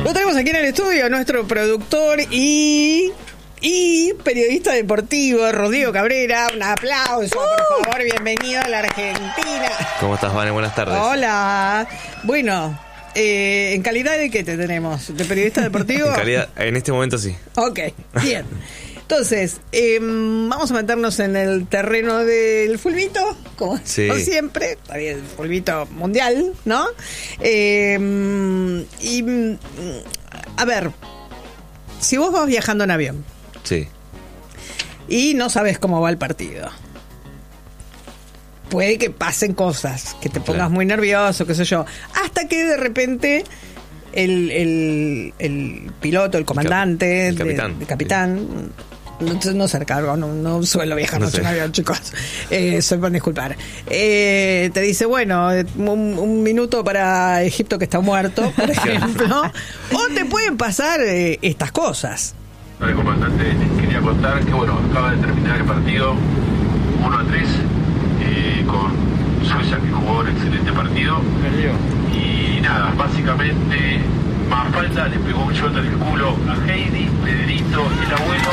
Lo tenemos aquí en el estudio, nuestro productor y periodista deportivo, Rodrigo Cabrera. Un aplauso, por favor, bienvenido a la Argentina. ¿Cómo estás, Vane? Buenas tardes. Hola. Bueno, ¿en calidad de qué te tenemos? ¿De periodista deportivo? En calidad, en este momento sí. Ok, bien. Entonces, vamos a meternos en el terreno del fulbito, como siempre. Está bien, el fulbito mundial, ¿no? A ver, si vos vas viajando en avión. Sí. Y no sabes cómo va el partido. Puede que pasen cosas, que te pongas muy nervioso, qué sé yo. Hasta que de repente el piloto, el comandante, el capitán, no sé, cargo, no suelo viajar mucho en avión, chicos. Se van a disculpar. Te dice, bueno, un minuto para Egipto que está muerto, por ejemplo. O te pueden pasar estas cosas. El comandante les quería contar que, bueno, acaba de terminar el partido 1-3 con Suiza, que jugó un excelente partido. Y nada, básicamente, Mafalda le pegó un shot en el culo a Heidi, Pedrito, el abuelo.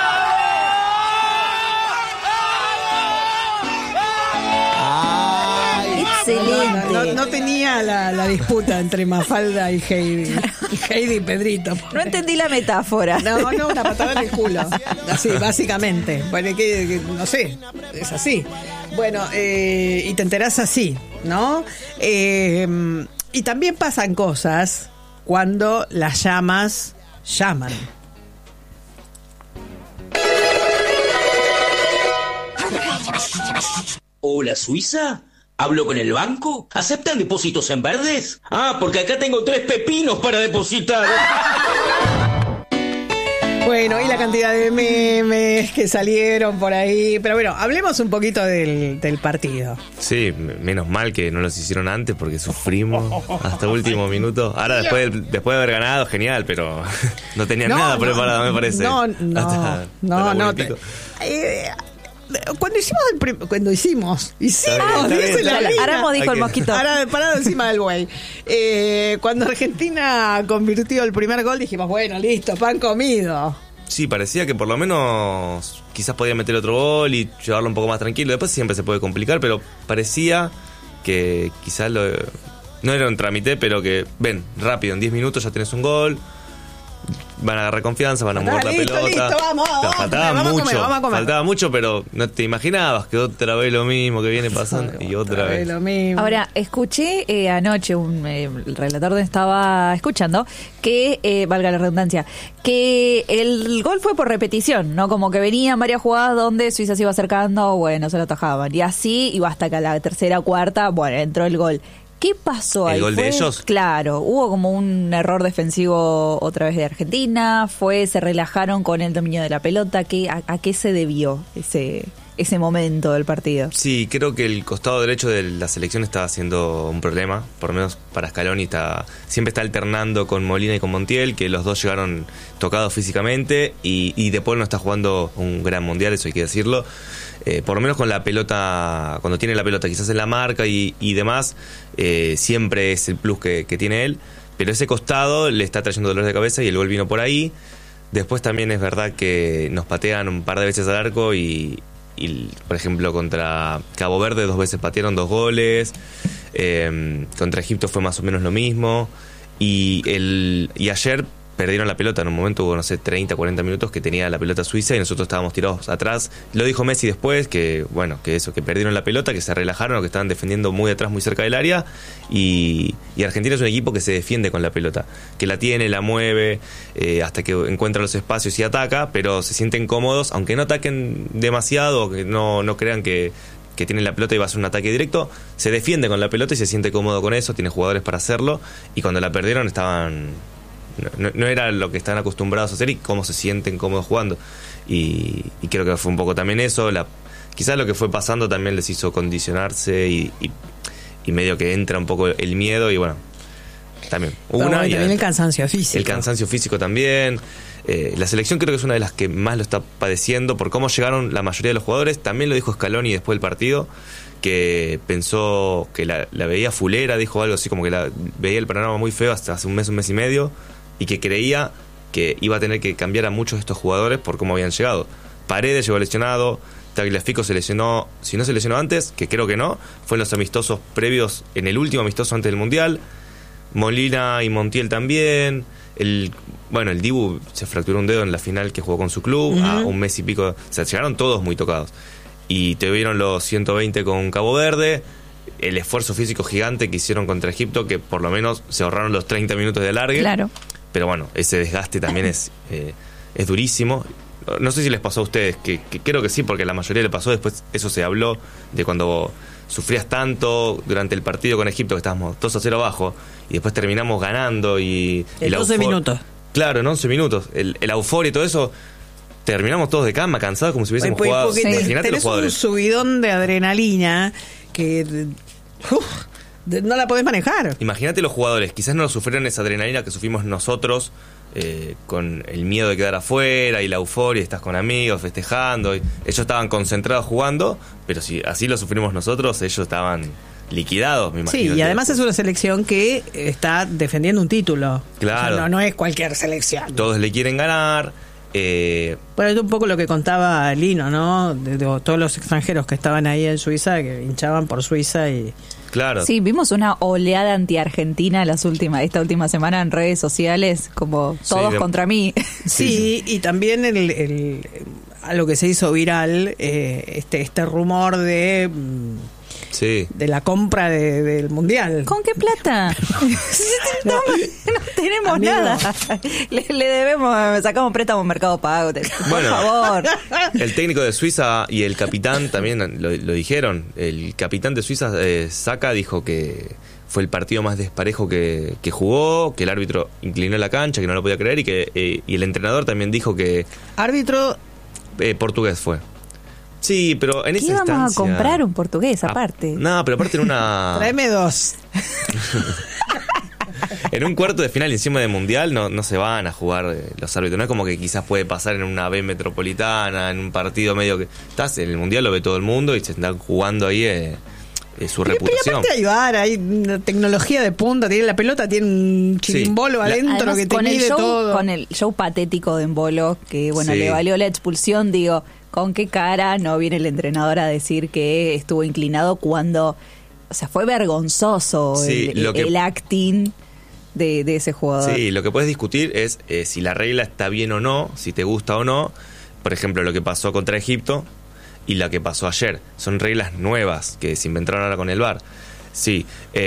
Excelente. No tenía la disputa entre Mafalda y Heidi. Heidi y Pedrito. No entendí la metáfora. No, una patada en el culo. Así, básicamente. Bueno, que no sé, es así. Bueno, y te enterás así, ¿no? Y también pasan cosas cuando las llamas llaman. Hola, Suiza. ¿Hablo con el banco? ¿Aceptan depósitos en verdes? Ah, porque acá tengo 3 pepinos para depositar. Bueno, y la cantidad de memes que salieron por ahí. Pero bueno, hablemos un poquito del partido. Sí, menos mal que no los hicieron antes porque sufrimos hasta el último minuto. Ahora, después de haber ganado, genial, pero no tenían nada preparado, me parece. No. Cuando hicimos dice Aramo dijo el mosquito. Ahora parado encima del buey. Cuando Argentina convirtió el primer gol, dijimos, bueno, listo, pan comido. Sí, parecía que por lo menos quizás podía meter otro gol y llevarlo un poco más tranquilo. Después siempre se puede complicar, pero parecía que quizás no era un trámite, pero que, ven, rápido, en 10 minutos ya tenés un gol. Van a agarrar confianza, van a mover la pelota. Listo, vamos, faltaba mucho, pero no te imaginabas que otra vez lo mismo que viene pasando y otra vez lo mismo. Ahora, escuché anoche el relator estaba escuchando que, valga la redundancia, que el gol fue por repetición, ¿no? Como que venían varias jugadas donde Suiza se iba acercando, bueno, se lo atajaban. Y así iba hasta que a la tercera o cuarta, bueno, entró el gol. ¿Qué pasó ahí? ¿El gol de ellos? Claro, hubo como un error defensivo otra vez de Argentina, se relajaron con el dominio de la pelota. ¿A qué se debió ese momento del partido? Sí, creo que el costado derecho de la selección estaba siendo un problema, por lo menos para Scaloni siempre está alternando con Molina y con Montiel, que los dos llegaron tocados físicamente, y De Paul no está jugando un gran mundial, eso hay que decirlo. Por lo menos con la pelota, cuando tiene la pelota quizás en la marca y demás, siempre es el plus que tiene él, pero ese costado le está trayendo dolores de cabeza y el gol vino por ahí. Después también es verdad que nos patean un par de veces al arco y por ejemplo contra Cabo Verde 2 veces patearon 2 goles, contra Egipto fue más o menos lo mismo, y ayer perdieron la pelota. En un momento hubo, 30, 40 minutos que tenía la pelota Suiza y nosotros estábamos tirados atrás. Lo dijo Messi después, que perdieron la pelota, que se relajaron o que estaban defendiendo muy atrás, muy cerca del área. Y Argentina es un equipo que se defiende con la pelota, que la tiene, la mueve, hasta que encuentra los espacios y ataca, pero se sienten cómodos, aunque no ataquen demasiado, o que no crean que tienen la pelota y va a ser un ataque directo, se defiende con la pelota y se siente cómodo con eso, tiene jugadores para hacerlo, y cuando la perdieron no era lo que están acostumbrados a hacer y cómo se sienten cómodos jugando, y creo que fue un poco también eso. Quizás lo que fue pasando también les hizo condicionarse y medio que entra un poco el miedo, y bueno, también también el cansancio físico. El cansancio físico también. La selección creo que es una de las que más lo está padeciendo por cómo llegaron la mayoría de los jugadores. También lo dijo Scaloni después del partido, que pensó que la veía fulera, dijo algo así como que veía el panorama muy feo hasta hace un mes y medio, y que creía que iba a tener que cambiar a muchos de estos jugadores por cómo habían llegado. Paredes llegó lesionado, Tagliafico se lesionó, si no se lesionó antes, que creo que no, fue en los amistosos previos, en el último amistoso antes del Mundial. Molina y Montiel también. El Dibu se fracturó un dedo en la final que jugó con su club, a un mes y pico. O sea, llegaron todos muy tocados. Y te vieron los 120 con Cabo Verde, el esfuerzo físico gigante que hicieron contra Egipto, que por lo menos se ahorraron los 30 minutos de alargue. Claro. Pero bueno, ese desgaste también es durísimo. No sé si les pasó a ustedes, que creo que sí, porque a la mayoría le pasó. Después eso se habló de cuando sufrías tanto durante el partido con Egipto, que estábamos 2-0 abajo, y después terminamos ganando. Y en 12 minutos. Claro, en 11 minutos. El euforia y todo eso, terminamos todos de cama, cansados, como si hubiésemos jugado. Porque Imagínate los jugadores. un subidón de adrenalina que no la podés manejar. Imagínate los jugadores, quizás no sufrieron esa adrenalina que sufrimos nosotros, con el miedo de quedar afuera y la euforia, estás con amigos festejando, y ellos estaban concentrados jugando, pero si así lo sufrimos nosotros, ellos estaban liquidados, me imagino. Sí, y además es una selección que está defendiendo un título. Claro. O sea, no es cualquier selección. Todos le quieren ganar. Bueno, es un poco lo que contaba Lino, ¿no? De todos los extranjeros que estaban ahí en Suiza, que hinchaban por Suiza y... Claro. Sí, vimos una oleada anti-argentina esta última semana en redes sociales, como todos contra mí. Sí, y también algo que se hizo viral, este rumor de la compra del Mundial. ¿Con qué plata? no tenemos amigo, nada. Le debemos, sacamos préstamo en Mercado Pago. Por favor. El técnico de Suiza y el capitán también lo dijeron. El capitán de Suiza, Saka, dijo que fue el partido más desparejo que jugó, que el árbitro inclinó la cancha, que no lo podía creer, y el entrenador también dijo que... Árbitro... portugués fue. Sí, pero en esa instancia... íbamos a comprar un portugués aparte. No, pero aparte en una... Tráeme 2. En un cuarto de final encima de Mundial no se van a jugar los árbitros. No es como que quizás puede pasar en una B metropolitana, en un partido medio que... Estás en el Mundial, lo ve todo el mundo y se están jugando ahí su reputación. Pero aparte ayudar, hay tecnología de punta, tiene la pelota, tiene un chirimbolo adentro. Además, que te mide todo. Con el show patético de Embolo, que le valió la expulsión, digo... ¿Con qué cara no viene el entrenador a decir que estuvo inclinado cuando... O sea, fue vergonzoso el acting de ese jugador. Sí, lo que puedes discutir es si la regla está bien o no, si te gusta o no. Por ejemplo, lo que pasó contra Egipto y lo que pasó ayer. Son reglas nuevas que se inventaron ahora con el VAR. Sí,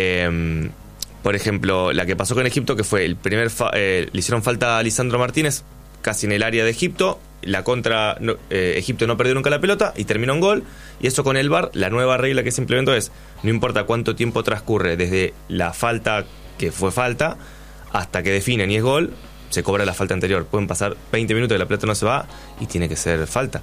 por ejemplo, la que pasó con Egipto, que fue el primer... le hicieron falta a Lisandro Martínez casi en el área de Egipto. La contra, Egipto no perdió nunca la pelota y terminó un gol. Y eso con el VAR, la nueva regla que se implementó es: no importa cuánto tiempo transcurre desde la falta que fue falta hasta que definen y es gol, se cobra la falta anterior. Pueden pasar 20 minutos y la pelota no se va y tiene que ser falta.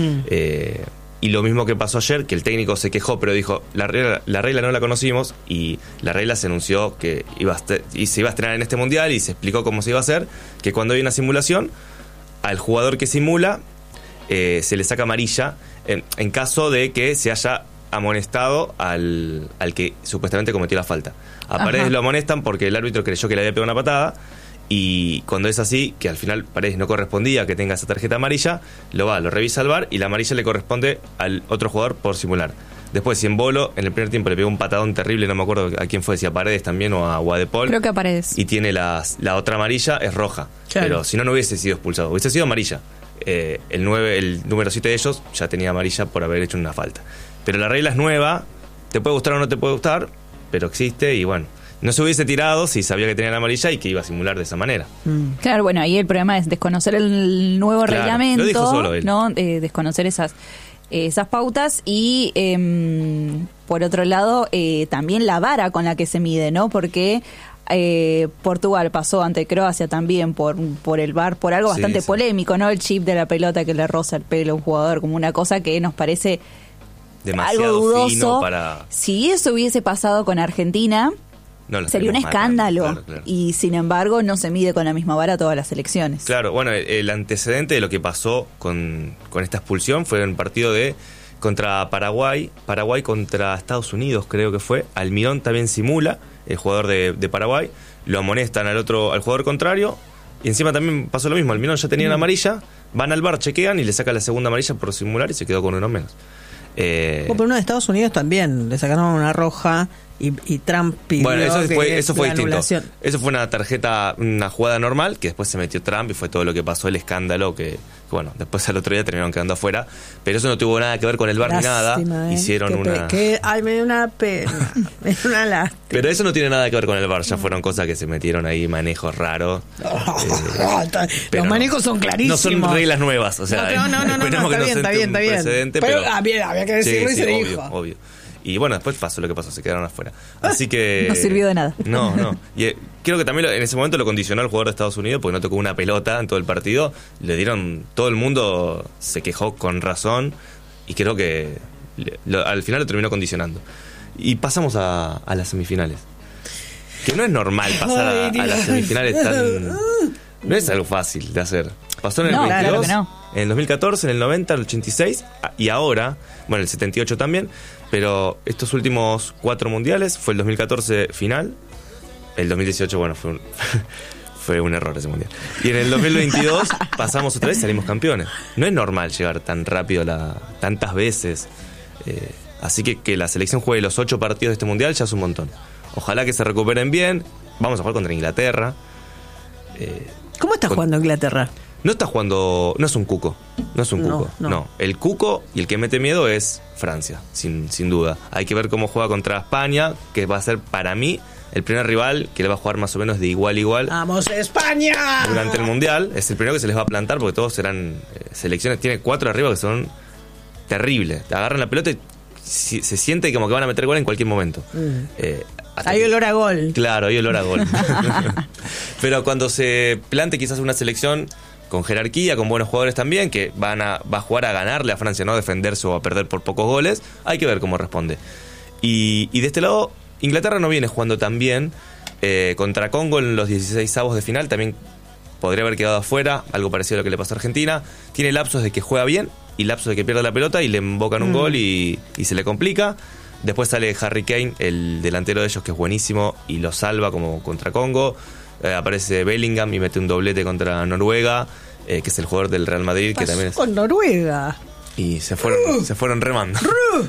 Y lo mismo que pasó ayer, que el técnico se quejó, pero dijo, la regla no la conocimos, y la regla se anunció que se iba a estrenar en este Mundial, y se explicó cómo se iba a hacer, que cuando hay una simulación, al jugador que simula se le saca amarilla en caso de que se haya amonestado al que supuestamente cometió la falta. A Paredes lo amonestan porque el árbitro creyó que le había pegado una patada, y cuando es así, que al final Paredes no correspondía que tenga esa tarjeta amarilla, lo revisa al VAR y la amarilla le corresponde al otro jugador por simular. Después, si Embolo en el primer tiempo le pegó un patadón terrible, no me acuerdo a quién fue, si a Paredes también o a Guadepol. Creo que a Paredes. Y tiene la otra amarilla, es roja. Claro. Pero si no hubiese sido expulsado, hubiese sido amarilla. El número 7 de ellos ya tenía amarilla por haber hecho una falta. Pero la regla es nueva, te puede gustar o no te puede gustar, pero existe, y bueno, no se hubiese tirado si sabía que tenía la amarilla y que iba a simular de esa manera. Claro, bueno, ahí el problema es desconocer el nuevo reglamento, lo dijo solo él. ¿no? Desconocer esas pautas y por otro lado también la vara con la que se mide, ¿no? Porque Portugal pasó ante Croacia también por el VAR, por algo bastante polémico, ¿no? El chip de la pelota que le roza el pelo a un jugador, como una cosa que nos parece demasiado algo dudoso. Fino para... Si eso hubiese pasado con Argentina, sería un escándalo, claro. Y sin embargo no se mide con la misma vara todas las elecciones. Claro, bueno, el antecedente de lo que pasó con esta expulsión fue un partido contra Paraguay contra Estados Unidos, creo que fue. Almirón también simula, el jugador de Paraguay, lo amonestan al jugador contrario, Y encima también pasó lo mismo, el Milan ya tenía una amarilla, van al VAR, chequean y le saca la segunda amarilla por simular y se quedó con uno menos. Pero uno de Estados Unidos también, le sacaron una roja y Trump pidió bueno, eso fue distinto. Anulación. Eso fue una jugada normal, que después se metió Trump y fue todo lo que pasó, el escándalo, que bueno, después al otro día terminaron quedando afuera, pero eso no tuvo nada que ver con el VAR ni nada. Hicieron ay, me dio una pena, me dio una lástima. Pero eso no tiene nada que ver con el VAR, ya fueron cosas que se metieron ahí, manejos raros. Los manejos son clarísimos. No son reglas nuevas, o sea, no, está bien. Pero había que decirlo y se dijo. Obvio. Y bueno, después pasó lo que pasó, se quedaron afuera. Así que... No sirvió de nada. No. Y creo que también en ese momento lo condicionó el jugador de Estados Unidos porque no tocó una pelota en todo el partido. Le dieron... Todo el mundo se quejó con razón y creo que al final lo terminó condicionando. Y pasamos a las semifinales. Que no es normal pasar a las semifinales tan... No es algo fácil de hacer. Pasó en el 22, claro que no. En el 2014, en el 90, en el 86 y ahora, bueno, el 78 también, pero estos últimos 4 mundiales, fue el 2014 final, el 2018, bueno, fue un error ese mundial. Y en el 2022 pasamos otra vez y salimos campeones. No es normal llegar tan rápido tantas veces. Así que la selección juegue los 8 partidos de este mundial ya es un montón. Ojalá que se recuperen bien. Vamos a jugar contra Inglaterra. ¿Cómo está jugando Inglaterra? No está jugando... No es un cuco. No. El cuco y el que mete miedo es Francia, sin duda. Hay que ver cómo juega contra España, que va a ser para mí el primer rival que le va a jugar más o menos de igual a igual. ¡Vamos, España! Durante el Mundial. Es el primero que se les va a plantar porque todos serán selecciones. Tiene 4 arriba que son terribles. Te agarran la pelota y se siente como que van a meter gol en cualquier momento. Hay olor a gol. Claro, hay olor a gol. Pero cuando se plante quizás una selección con jerarquía, con buenos jugadores también, que va a jugar a ganarle a Francia, no a defenderse o a perder por pocos goles, hay que ver cómo responde. Y de este lado, Inglaterra no viene jugando tan bien. Contra Congo en los 16avos de final también podría haber quedado afuera, algo parecido a lo que le pasó a Argentina. Tiene lapsos de que juega bien y lapsos de que pierde la pelota y le embocan un gol y se le complica. Después sale Harry Kane, el delantero de ellos, que es buenísimo y lo salva como contra Congo. Aparece Bellingham y mete un doblete contra Noruega, que es el jugador del Real Madrid, que también es... con Noruega. Y se fueron remando.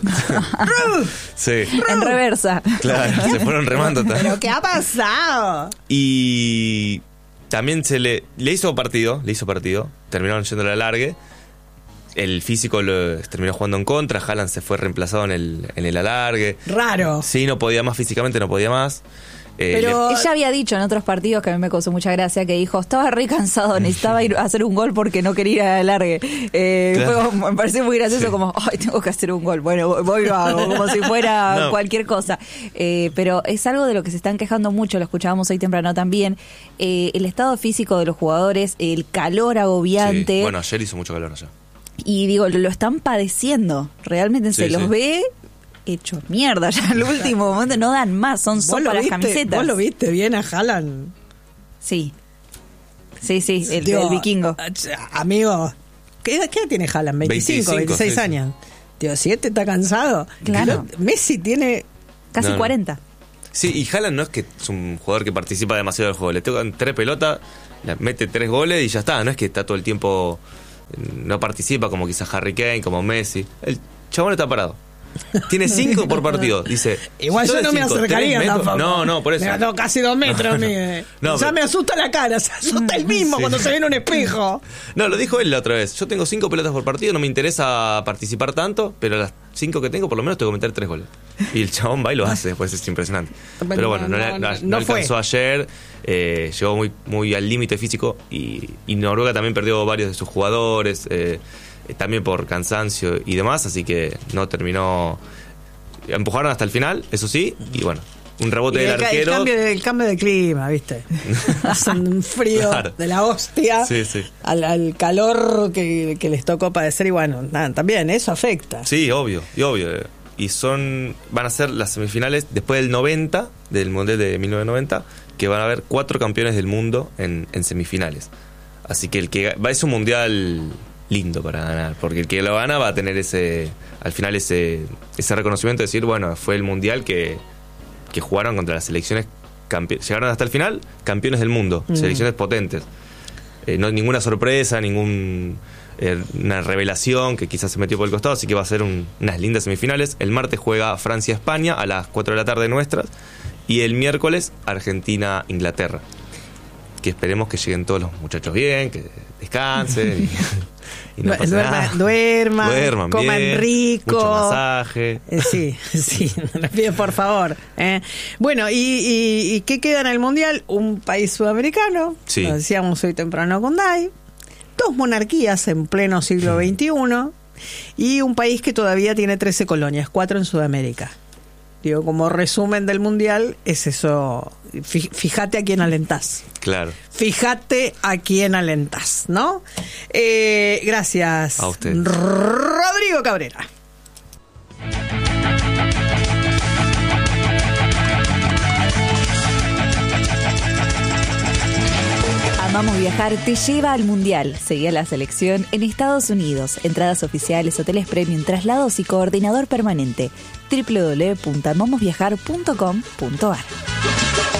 Sí. En reversa. Claro, se fueron remando también. ¿Pero qué ha pasado? Y también le hizo partido, terminaron yendo a la alargue. El físico lo terminó jugando en contra. Haaland se fue reemplazado en el alargue. Raro. Sí, no podía más físicamente, no podía más. Pero ella había dicho en otros partidos, que a mí me causó mucha gracia, que dijo, estaba re cansado, necesitaba ir a hacer un gol porque no quería ir a la alargue. Claro. Me pareció muy gracioso, sí. Como, ay, tengo que hacer un gol. Bueno, voy y lo hago, como si fuera cualquier cosa. Pero es algo de lo que se están quejando mucho, lo escuchábamos hoy temprano también. El estado físico de los jugadores, el calor agobiante. Sí. Bueno, ayer hizo mucho calor allá. Y digo, lo están padeciendo. Realmente se los ve hechos mierda. Ya al último momento no dan más. Son sopa las camisetas. ¿Vos lo viste bien a Haaland? Sí, el vikingo. Amigo, ¿qué edad tiene Haaland? 25, 26 años. Tío, si este está cansado. Claro. Messi tiene... Casi 40. Sí, y Haaland no es que es un jugador que participa demasiado del juego. Le tocan 3 pelotas, mete 3 goles y ya está. No es que está todo el tiempo... No participa como quizás Harry Kane, como Messi. El chabón está parado. Tiene 5 por partido. Dice, igual yo no me acercaría tampoco. No, por eso. Me tengo casi 2 metros. Ya me asusta la cara. Se asusta el mismo cuando se ve en un espejo. No, lo dijo él la otra vez. Yo tengo 5 pelotas por partido. No me interesa participar tanto, pero las 5 que tengo por lo menos tengo que meter 3 goles. Y el chabón va y lo hace. Después es impresionante. Pero bueno, no alcanzó ayer. Llegó muy al límite físico. Y Noruega también perdió varios de sus jugadores. También por cansancio y demás, así que no terminó. Empujaron hasta el final, eso sí, y bueno, un rebote del arquero. El cambio de clima, ¿viste? Hacen un frío de la hostia al calor que les tocó padecer, y bueno, nada, también eso afecta. Sí, obvio. Y van a ser las semifinales después del 90, del Mundial de 1990, que van a haber 4 campeones del mundo en semifinales. Así que el que va es un mundial lindo para ganar, porque el que lo gana va a tener al final ese reconocimiento de decir, bueno, fue el mundial que jugaron contra las selecciones llegaron hasta el final, campeones del mundo, selecciones potentes. no ninguna sorpresa, una revelación que quizás se metió por el costado, así que va a ser unas lindas semifinales. El martes juega Francia-España a las 4 de la tarde nuestras, y el miércoles Argentina-Inglaterra, que esperemos que lleguen todos los muchachos bien, que descansen y no pase nada. Duerman, coman bien, rico, mucho masaje. Sí, les pido por favor. Bueno, ¿y qué queda en el Mundial? Un país sudamericano, sí. Lo decíamos hoy temprano con Dai, 2 monarquías en pleno siglo XXI, y un país que todavía tiene 13 colonias, 4 en Sudamérica. Digo, como resumen del Mundial, es eso. Fíjate a quién alentás. Claro. Fíjate a quién alentás, ¿no? Gracias. A usted. Rodrigo Cabrera. Amamos Viajar te lleva al Mundial. Seguí a la selección en Estados Unidos. Entradas oficiales, hoteles premium, traslados y coordinador permanente. www.amamosviajar.com.ar